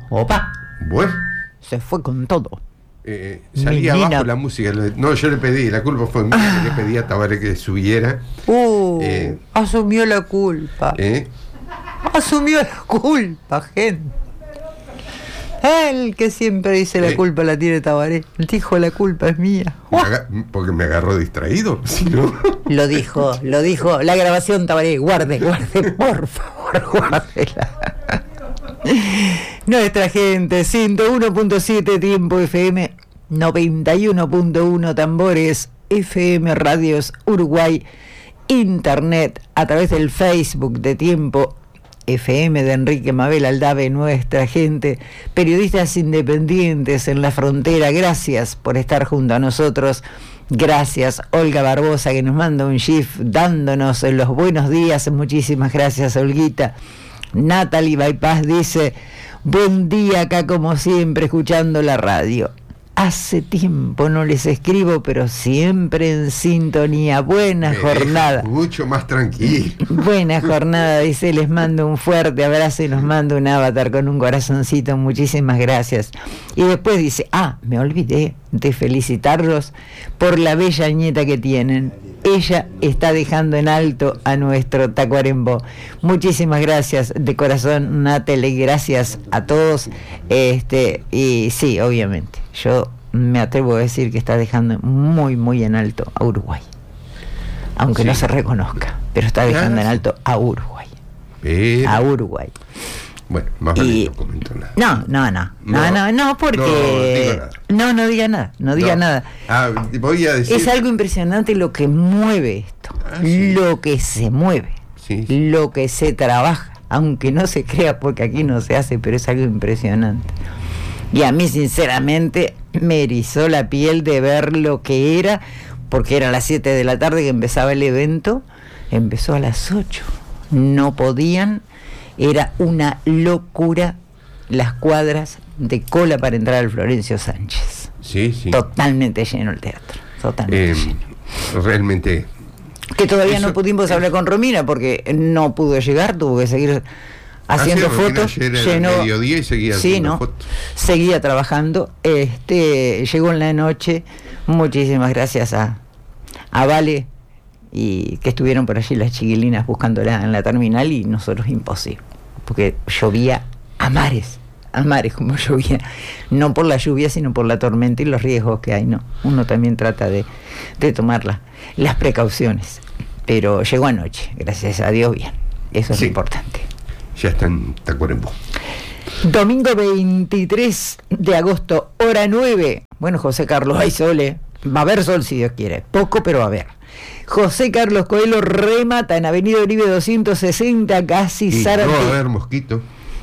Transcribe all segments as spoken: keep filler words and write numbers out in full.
Opa. Bueno. Se fue con todo. Eh, salía abajo Nina. la música. No, yo le pedí, la culpa fue mía, ah. le pedí a Tabaré que subiera. Uh, eh, asumió la culpa. Eh, asumió la culpa, gente. El que siempre dice la eh, culpa la tiene Tabaré. Dijo la culpa es mía. Me aga- porque me agarró distraído. Si no. Lo dijo, lo dijo. La grabación, Tabaré, guarde, guarde, por favor, guárdela. Nuestra gente, ciento uno punto siete Tiempo F M, noventa y uno punto uno Tambores F M Radios Uruguay, Internet a través del Facebook de Tiempo F M de Enrique Mabel Aldave. Nuestra gente, periodistas independientes en la frontera, gracias por estar junto a nosotros. Gracias Olga Barbosa, que nos manda un GIF dándonos los buenos días. Muchísimas gracias, Olguita. Natalie Bypass dice: buen día acá como siempre escuchando la radio. Hace tiempo no les escribo, pero siempre en sintonía. Buena Me jornada. Mucho más tranquilo. Buena jornada, dice, les mando un fuerte abrazo y nos manda un avatar con un corazoncito. Muchísimas gracias. Y después dice, ah, me olvidé de felicitarlos por la bella nieta que tienen. Ella está dejando en alto a nuestro Tacuarembó. Muchísimas gracias de corazón, Natele, gracias a todos. Este, y sí, obviamente, yo me atrevo a decir que está dejando muy, muy en alto a Uruguay. Aunque sí. no se reconozca, pero está dejando en alto a Uruguay. Pero... A Uruguay. Bueno, más vale y... no comento nada. No, no, no, no, no, no, porque... No, digo nada. no, no diga nada, no diga no. nada. Ah, voy a decir... Es algo impresionante lo que mueve esto, ah, sí. lo que se mueve, sí, sí. lo que se trabaja, aunque no se crea porque aquí no se hace, pero es algo impresionante. Y a mí, sinceramente, me erizó la piel de ver lo que era, porque era a las siete de la tarde que empezaba el evento, empezó a las ocho. No podían... Era una locura las cuadras de cola para entrar al Florencio Sánchez. Sí, sí. Totalmente lleno el teatro. Totalmente eh, lleno. Realmente. Que todavía eso, no pudimos hablar con Romina porque no pudo llegar, tuvo que seguir haciendo fotos. Llenó mediodía y seguía sí, haciendo ¿no? fotos. Seguía trabajando. Este, llegó en la noche. Muchísimas gracias a, a Vale. Y que estuvieron por allí las chiquilinas buscándola en la terminal y nosotros imposible, porque llovía a mares, a mares como llovía, no por la lluvia sino por la tormenta y los riesgos que hay, ¿no? Uno también trata de, de tomar la, las precauciones, pero llegó anoche, gracias a Dios, bien, eso es sí, lo importante. Ya está en Tacuarembó. Domingo veintitrés de agosto, hora nueve. Bueno, José Carlos, hay sol, ¿eh? Va a haber sol si Dios quiere, poco pero va a haber. José Carlos Coelho remata en Avenida Uribe doscientos sesenta, casi y Zárate. No va a haber mosquito.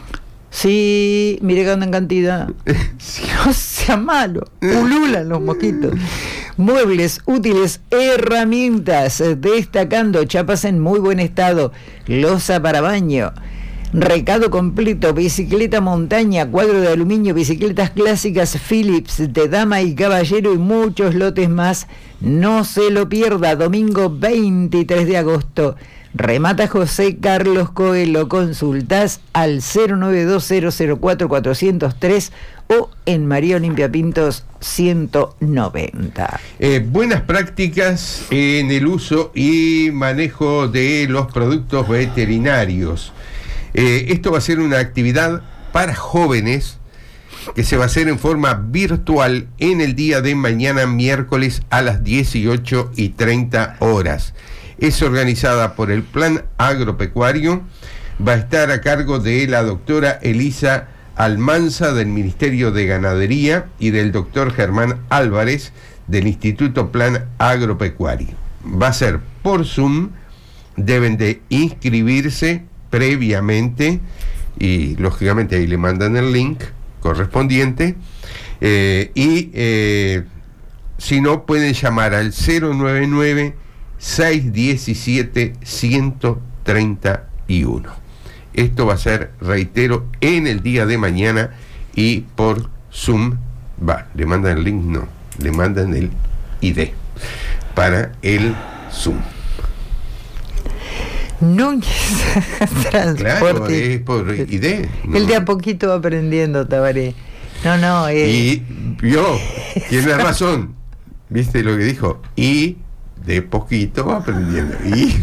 Sí, mire que andan en cantidad. Sí. No sea malo, pululan los mosquitos. Muebles, útiles, herramientas, destacando chapas en muy buen estado, loza para baño, recado completo, bicicleta montaña, cuadro de aluminio, bicicletas clásicas Philips de dama y caballero y muchos lotes más. No se lo pierda, domingo veintitrés de agosto. Remata José Carlos Coelho. Consultas al cero nueve dos cero cero cuatro cuatro cero tres o en María Olimpia Pintos ciento noventa. Eh, buenas prácticas en el uso y manejo de los productos veterinarios. Eh, esto va a ser una actividad para jóvenes que se va a hacer en forma virtual en el día de mañana, miércoles, a las dieciocho y treinta horas. Es organizada por el Plan Agropecuario, va a estar a cargo de la doctora Elisa Almanza del Ministerio de Ganadería y del doctor Germán Álvarez del Instituto Plan Agropecuario. Va a ser por Zoom, deben de inscribirse previamente y lógicamente ahí le mandan el link correspondiente eh, y eh, si no pueden llamar al cero nueve nueve seis uno siete uno cero tres uno. Esto va a ser, reitero, en el día de mañana y por Zoom. Va, le mandan el link, no, le mandan el I D para el Zoom. Núñez Transporte. Claro, es por I D. ¿no? El de a poquito va aprendiendo, Tabaré. No, no. Eh. Y vio, tiene razón. ¿Viste lo que dijo? Y de poquito va aprendiendo. Y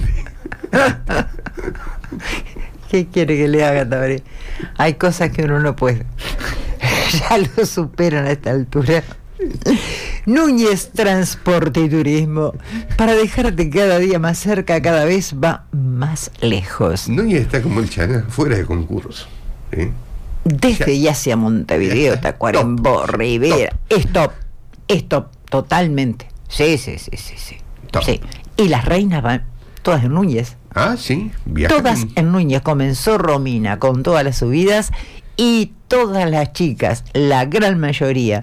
¿Qué quiere que le haga, Tabaré? Hay cosas que uno no puede. Ya lo superan a esta altura. Núñez Transporte y Turismo, para dejarte cada día más cerca, cada vez va más lejos. Núñez está como el Chana, fuera de concurso. ¿eh? Desde y hacia Montevideo, ya, Tacuarembó, top, Rivera. Stop, stop, totalmente. Sí, sí, sí, sí, sí. Top. sí. Y las reinas van todas en Núñez. Ah, sí, viajan. Todas en Núñez. Comenzó Romina con todas las subidas y todas las chicas, la gran mayoría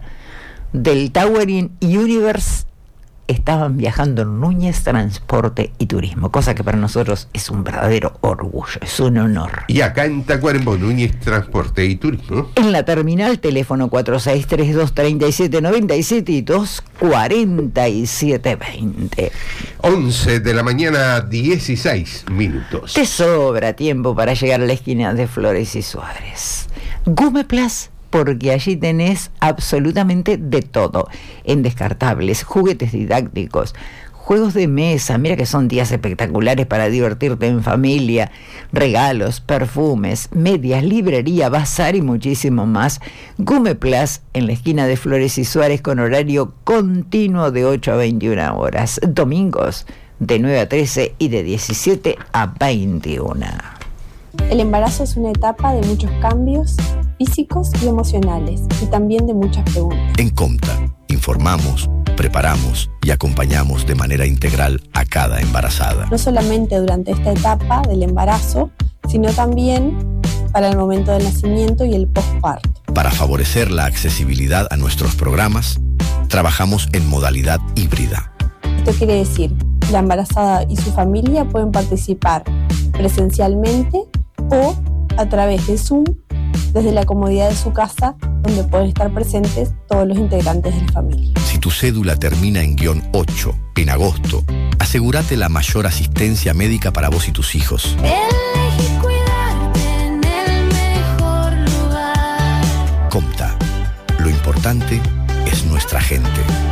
del Towering Universe, estaban viajando en Núñez Transporte y Turismo, cosa que para nosotros es un verdadero orgullo, es un honor. Y acá en Tacuarembó, Núñez Transporte y Turismo. En la terminal, teléfono cuatro seis tres dos, tres siete nueve siete y dos cuatro siete dos cero. once de la mañana, dieciséis minutos. Te sobra tiempo para llegar a la esquina de Flores y Suárez. Gumeplas, porque allí tenés absolutamente de todo, en descartables, juguetes didácticos, juegos de mesa, mira que son días espectaculares para divertirte en familia, regalos, perfumes, medias, librería, bazar y muchísimo más. Gumeplas en la esquina de Flores y Suárez con horario continuo de ocho a veintiuna horas, domingos de nueve a trece y de diecisiete a veintiuna. El embarazo es una etapa de muchos cambios físicos y emocionales, y también de muchas preguntas. En Comta, informamos, preparamos y acompañamos de manera integral a cada embarazada. No solamente durante esta etapa del embarazo, sino también para el momento del nacimiento y el posparto. Para favorecer la accesibilidad a nuestros programas, trabajamos en modalidad híbrida. Esto quiere decir que la embarazada y su familia pueden participar presencialmente o a través de Zoom, desde la comodidad de su casa, donde pueden estar presentes todos los integrantes de la familia. Si tu cédula termina en guión ocho en agosto, asegúrate la mayor asistencia médica para vos y tus hijos. Elegí cuidarte en el mejor lugar. Comta, lo importante es nuestra gente.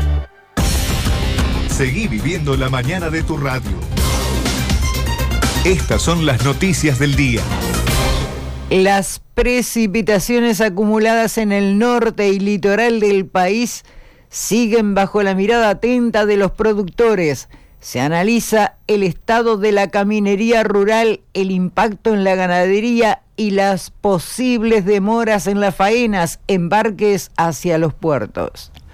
Seguí viviendo la mañana de tu radio. Estas son las noticias del día. Las precipitaciones acumuladas en el norte y litoral del país siguen bajo la mirada atenta de los productores. Se analiza el estado de la caminería rural, el impacto en la ganadería y las posibles demoras en las faenas, embarques hacia los puertos.